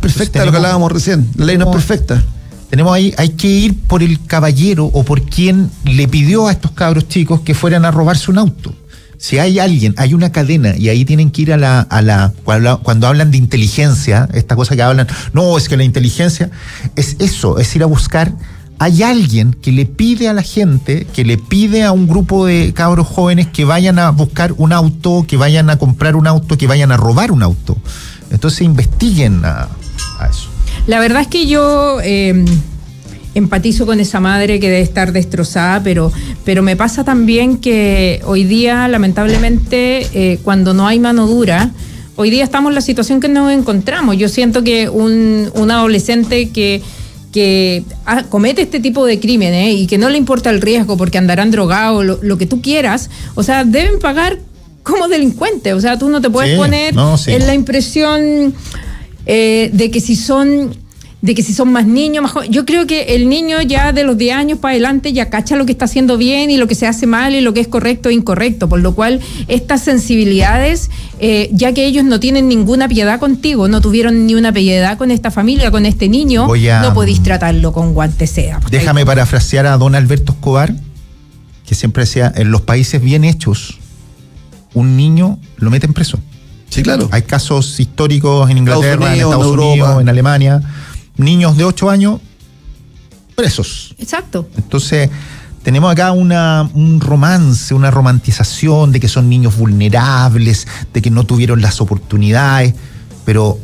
perfecta, lo que hablábamos recién. La ley no es perfecta. Tenemos ahí, hay que ir por el caballero o por quien le pidió a estos cabros chicos que fueran a robarse un auto. Si hay alguien, hay una cadena, y ahí tienen que ir cuando hablan de inteligencia, esta cosa que hablan, no, es que la inteligencia es eso, es ir a buscar. Hay alguien que le pide a la gente, que le pide a un grupo de cabros jóvenes que vayan a buscar un auto, que vayan a comprar un auto, que vayan a robar un auto. Entonces investiguen a eso. La verdad es que yo empatizo con esa madre que debe estar destrozada, pero me pasa también que hoy día, lamentablemente, cuando no hay mano dura, hoy día estamos en la situación que nos encontramos. Yo siento que un adolescente que comete este tipo de crímenes y que no le importa el riesgo porque andarán drogados, lo que tú quieras, o sea, deben pagar como delincuentes. O sea, tú no te puedes poner en la impresión de que si son más niños, más jóvenes. Yo creo que el niño ya de los 10 años para adelante ya cacha lo que está haciendo bien y lo que se hace mal y lo que es correcto e incorrecto, por lo cual estas sensibilidades, ya que ellos no tienen ninguna piedad contigo, no tuvieron ni una piedad con esta familia, con este niño, no podéis tratarlo con guante seda. Déjame parafrasear a don Alberto Escobar, que siempre decía, en los países bien hechos, un niño lo meten preso. Sí, claro. Hay casos históricos en Inglaterra, en Estados Unidos, en Alemania. Niños de 8 años presos. Exacto. Entonces, tenemos acá un romance, una romantización de que son niños vulnerables, de que no tuvieron las oportunidades, pero,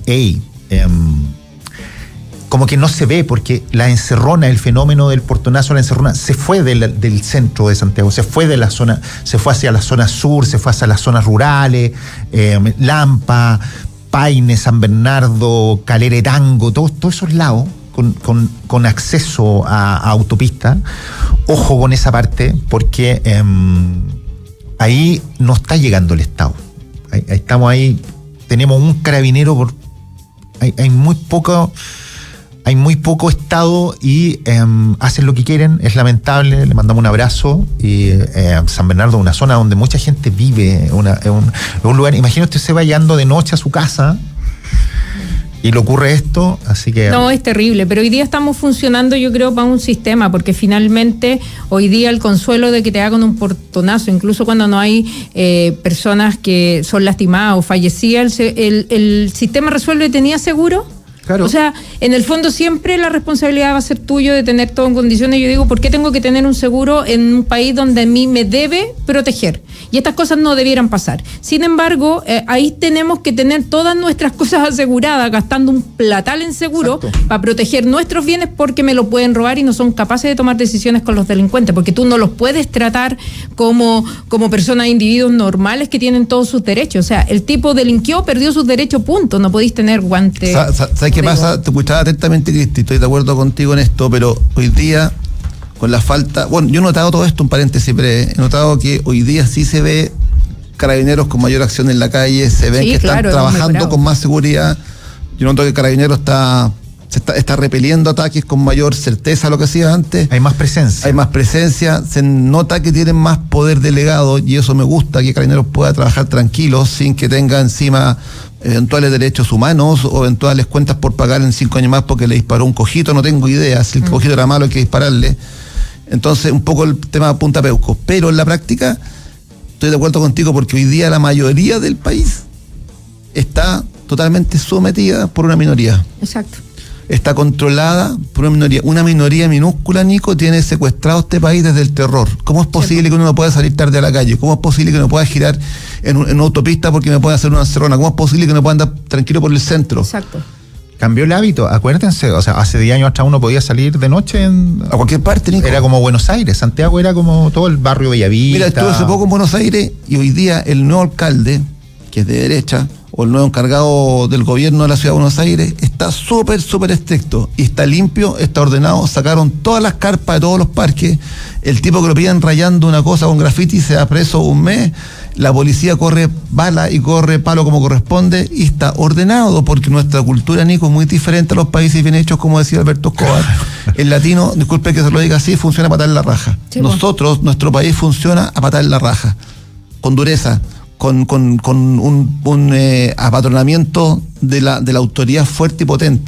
como que no se ve, porque la encerrona, el fenómeno del portonazo, la encerrona, se fue del centro de Santiago, se fue de la zona, se fue hacia la zona sur, se fue hacia las zonas rurales, Lampa, Paine, San Bernardo, Calera de Tango, todos esos lados con acceso a autopista. Ojo con esa parte, porque ahí no está llegando el Estado. Estamos ahí, tenemos un carabinero hay muy poco Estado y hacen lo que quieren. Es lamentable, le mandamos un abrazo. Y San Bernardo es una zona donde mucha gente vive, es un lugar. Imagina usted se vayando de noche a su casa y le ocurre esto, así que... No, es terrible, pero hoy día estamos funcionando, yo creo, para un sistema, porque finalmente hoy día el consuelo de que te hagan un portonazo, incluso cuando no hay personas que son lastimadas o fallecidas, el sistema resuelve. ¿Tenía seguro? Claro. O sea, en el fondo siempre la responsabilidad va a ser tuyo de tener todo en condiciones. Yo digo, ¿por qué tengo que tener un seguro en un país donde a mí me debe proteger? Y estas cosas no debieran pasar. Sin embargo, ahí tenemos que tener todas nuestras cosas aseguradas, gastando un platal en seguro. Exacto. Para proteger nuestros bienes, porque me lo pueden robar y no son capaces de tomar decisiones con los delincuentes, porque tú no los puedes tratar como personas, individuos normales que tienen todos sus derechos. O sea, el tipo delinquió, perdió sus derechos, punto. No podéis tener guantes. ¿Sabes qué pasa? Te escuchaba atentamente, Cristi, estoy de acuerdo contigo en esto, pero hoy día, con la falta... Bueno, yo he notado todo esto, un paréntesis breve, he notado que hoy día sí se ve carabineros con mayor acción en la calle, se ven que están trabajando con más seguridad. Yo noto que Carabineros está repeliendo ataques con mayor certeza a lo que hacía antes. Hay más presencia. Se nota que tienen más poder delegado, y eso me gusta, que Carabineros pueda trabajar tranquilos sin que tenga encima eventuales derechos humanos o eventuales cuentas por pagar en 5 años más porque le disparó un cojito. No tengo idea, si el cojito era malo hay que dispararle. Entonces, un poco el tema apunta a Peuco, pero en la práctica estoy de acuerdo contigo, porque hoy día la mayoría del país está totalmente sometida por una minoría. Exacto. Está controlada por una minoría minúscula, Nico, tiene secuestrado este país desde el terror. ¿Cómo es posible que uno no pueda salir tarde a la calle? ¿Cómo es posible que no pueda girar en una autopista porque me puede hacer una encerrona? ¿Cómo es posible que no pueda andar tranquilo por el centro? Exacto. Cambió el hábito, acuérdense, o sea, hace 10 años atrás uno podía salir de noche a cualquier parte, Nico. Era como Buenos Aires, Santiago era como todo el barrio Bellavista. Mira, estuve hace poco en Buenos Aires y hoy día el nuevo alcalde, que es de derecha, o el nuevo encargado del gobierno de la ciudad de Buenos Aires, está súper estricto y está limpio, está ordenado. Sacaron todas las carpas de todos los parques. El tipo que lo pillan rayando una cosa con graffiti se da preso 1 mes. La policía corre bala y corre palo como corresponde, y está ordenado, porque nuestra cultura, Nico, es muy diferente a los países bien hechos, como decía Alberto Escobar. El latino, disculpe que se lo diga así, funciona a patar en la raja. Sí, nosotros, nuestro país funciona a patar en la raja, con dureza, con un apatronamiento de la autoridad fuerte y potente.